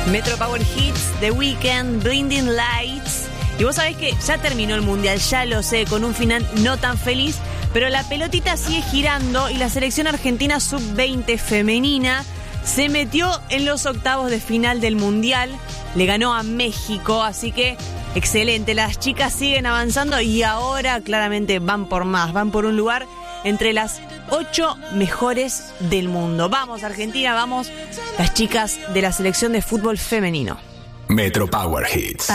Metro Power Hits, The Weeknd, Blinding Lights. Y vos sabés que ya terminó el Mundial, ya lo sé, con un final no tan feliz, pero la pelotita sigue girando y la selección argentina sub-20 femenina se metió en los octavos de final del Mundial, le ganó a México, así que excelente, las chicas siguen avanzando y ahora claramente van por más, van por un lugar entre las 8 mejores del mundo. Vamos Argentina, vamos las chicas de la selección de fútbol femenino. Metro Power Hits.